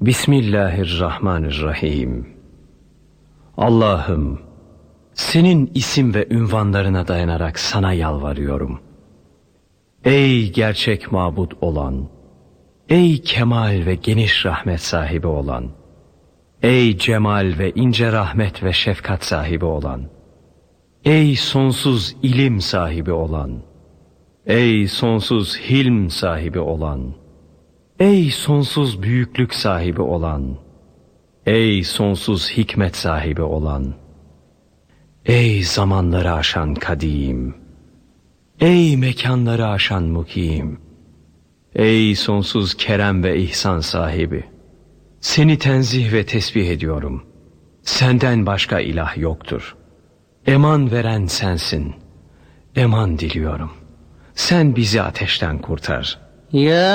Bismillahirrahmanirrahim. Allah'ım, senin isim ve ünvanlarına dayanarak sana yalvarıyorum. Ey gerçek mabud olan, ey kemal ve geniş rahmet sahibi olan, ey cemal ve ince rahmet ve şefkat sahibi olan, ey sonsuz ilim sahibi olan, ey sonsuz hilm sahibi olan, ey sonsuz büyüklük sahibi olan, ey sonsuz hikmet sahibi olan, ey zamanları aşan kadim, ey mekanları aşan mukim, ey sonsuz kerem ve ihsan sahibi, seni tenzih ve tesbih ediyorum. Senden başka ilah yoktur. Eman veren sensin. Eman diliyorum. Sen bizi ateşten kurtar. Ya